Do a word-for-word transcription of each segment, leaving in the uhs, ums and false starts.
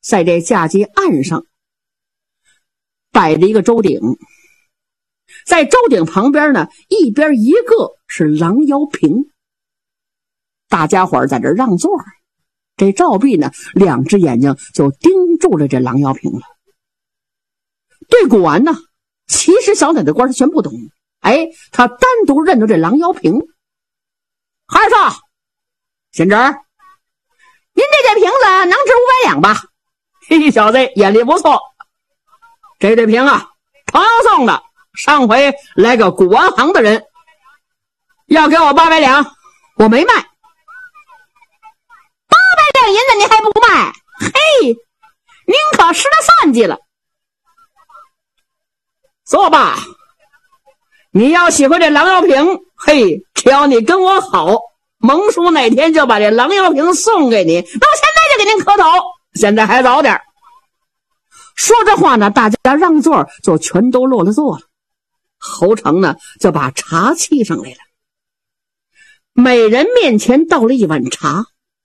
在这嫁接岸上摆着一个舟鼎，在舟鼎旁边呢，一边一个是狼腰瓶。大家伙在这让座，这赵弼呢，两只眼睛就盯住了这狼腰瓶了。对古玩呢，其实小奶奶官他全不懂，哎，他单独认得这狼腰瓶。孩儿少，贤侄，您这件瓶子能值五百两吧？嘿，小子眼力不错。这对瓶啊，朋友送的，上回来个古玩行的人要给我八百两，我没卖。八百两银子您还不卖？嘿，您可失了算计了。坐吧，你要喜欢这狼腰瓶，嘿，只要你跟我好，蒙叔哪天就把这狼腰瓶送给你，那我现在就给您磕头，现在还早点。说这话呢，大家让座就全都落了座了。侯成呢就把茶沏上来了，每人面前倒了一碗茶。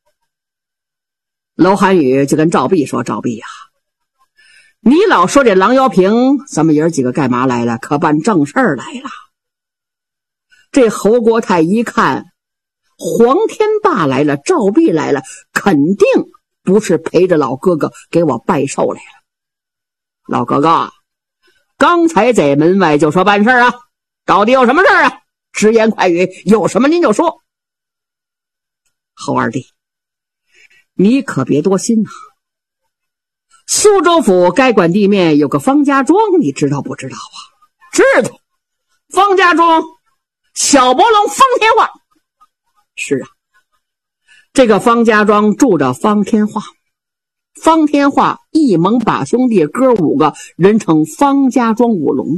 楼寒雨就跟赵弼说：“赵弼呀、啊，你老说这狼腰瓶，咱们爷儿几个干嘛来了？可办正事儿来了。”这侯国泰一看，黄天霸来了，赵弼来了，肯定不是陪着老哥哥给我拜寿来了。老哥哥，刚才在门外就说办事啊，到底有什么事啊？直言快语，有什么您就说。侯二弟，你可别多心啊。苏州府该管地面有个方家庄，你知道不知道啊？知道。方家庄，小伯龙方天化。是啊，这个方家庄住着方天化。方天化一蒙把兄弟哥五个人称方家庄五龙。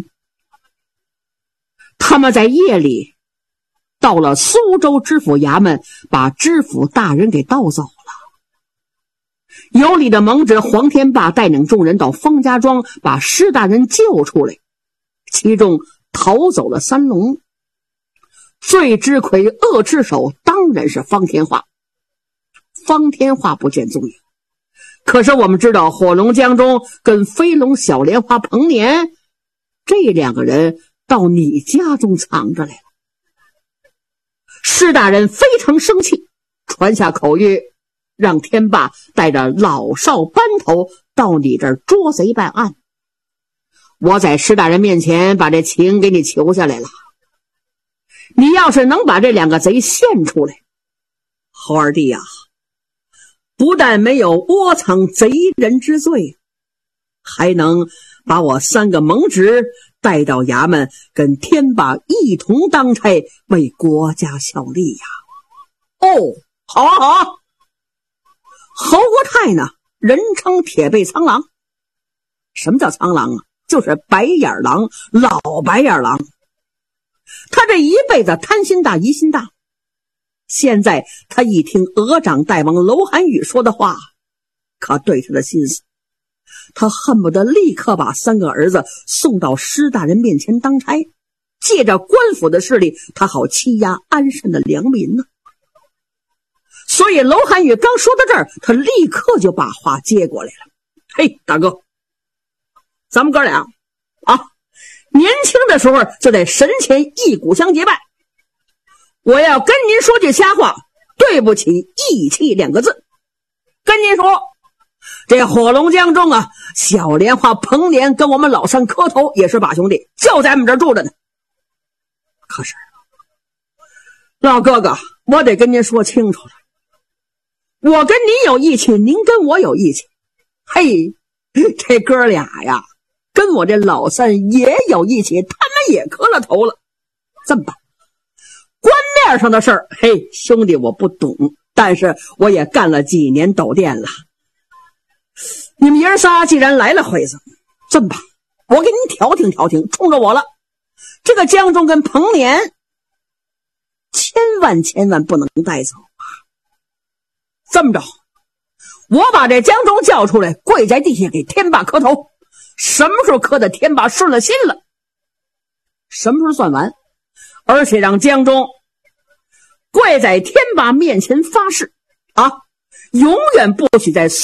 他们在夜里到了苏州知府衙门，把知府大人给盗走了。有理的蒙旨黄天霸带领众人到方家庄，把施大人救出来，其中逃走了三龙。罪之魁恶之首当然是方天化。方天化不见踪影。可是我们知道火龙江中跟飞龙小莲花彭年这两个人到你家中藏着来了。施大人非常生气，传下口谕，让天霸带着老少班头到你这儿捉贼办案。我在施大人面前把这情给你求下来了，你要是能把这两个贼现出来，侯二弟呀、啊，不但没有窝藏贼人之罪，还能把我三个蒙侄带到衙门，跟天霸一同当差，为国家效力呀！哦，好啊，好啊！侯国泰呢，人称铁背苍狼。什么叫苍狼啊？就是白眼狼，老白眼狼。他这一辈子贪心大，疑心大。现在他一听鹅掌大王楼寒雨说的话，可对他的心思，他恨不得立刻把三个儿子送到施大人面前当差，借着官府的势力，他好欺压安善的良民呢。所以楼寒雨刚说到这儿，他立刻就把话接过来了。嘿，大哥，咱们哥俩啊，年轻的时候就在神前一股相结拜。我要跟您说句瞎话，对不起义气两个字。跟您说，这火龙江中啊，小莲花彭年跟我们老三磕头也是把兄弟，就在我们这儿住着呢。可是老哥哥，我得跟您说清楚了，我跟您有义气，您跟我有义气。嘿，这哥俩呀，跟我这老三也有义气，他们也磕了头了。这么办？官面上的事儿，嘿，兄弟我不懂，但是我也干了几年斗店了。你们爷儿仨既然来了回子，这么办？我给你调停调停，冲着我了。这个江中跟彭年，千万千万不能带走啊！这么着，我把这江中叫出来，跪在地下给天霸磕头。什么时候磕的天霸顺了心了，什么时候算完？而且让江中跪在天霸面前发誓啊，永远不许在